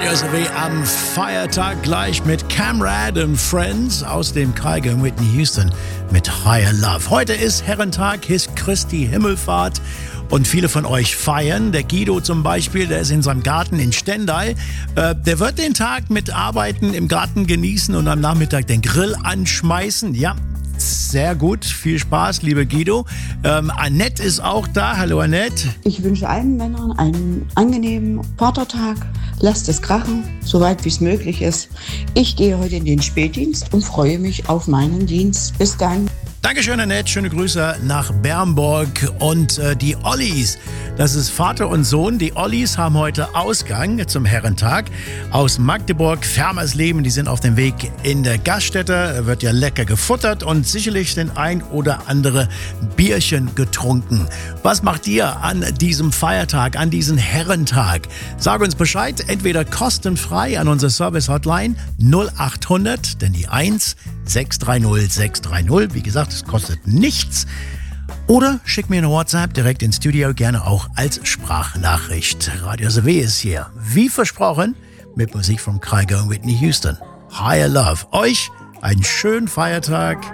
Radio SW am Feiertag gleich mit Camrad and Friends aus dem Kaigo in Whitney Houston mit Higher Love. Heute ist Herrentag, ist Christi Himmelfahrt und viele von euch feiern. Der Guido zum Beispiel, der ist in seinem Garten in Stendal. Der wird den Tag mit Arbeiten im Garten genießen und am Nachmittag den Grill anschmeißen. Ja, sehr gut. Viel Spaß, liebe Guido. Annette ist auch da. Hallo Annette. Ich wünsche allen Männern einen angenehmen Vatertag. Lasst es krachen, soweit wie es möglich ist. Ich gehe heute in den Spätdienst und freue mich auf meinen Dienst. Bis dann. Dankeschön, Annette. Schöne Grüße nach Bernburg. Und die Ollis, das ist Vater und Sohn. Die Ollis haben heute Ausgang zum Herrentag aus Magdeburg. Fermersleben, die sind auf dem Weg in der Gaststätte. Wird ja lecker gefuttert und sicherlich den ein oder andere Bierchen getrunken. Was macht ihr an diesem Feiertag, an diesem Herrentag? Sag uns Bescheid, entweder kostenfrei an unsere Service-Hotline 0800, denn die 1 630 630. Wie gesagt, es kostet nichts. Oder schick mir eine WhatsApp direkt ins Studio, gerne auch als Sprachnachricht. Radio SW ist hier, wie versprochen, mit Musik vom Kaigo in Whitney Houston. Higher Love. Euch einen schönen Feiertag.